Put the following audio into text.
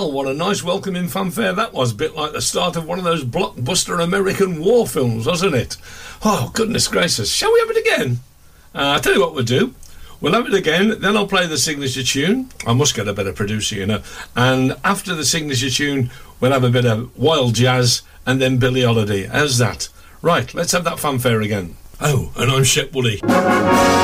Well, what a nice welcoming fanfare that was. A bit like the start of one of those blockbuster American war films, wasn't it? Oh, goodness gracious. Shall we have it again? I'll tell you what we'll do. We'll have it again, then I'll play the signature tune. I must get a better producer, you know. And after the signature tune, we'll have a bit of wild jazz and then Billie Holiday. How's that? Right, let's have that fanfare again. Oh, and I'm Shep Wooley.